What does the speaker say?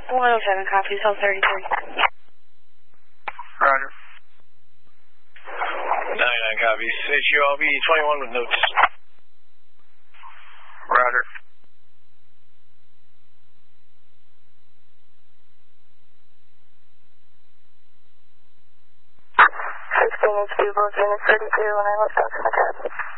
107 copies, Hill 33. Roger. 99 copies. HULB 21 with notes. Roger. Units 32 and I left out from the cab.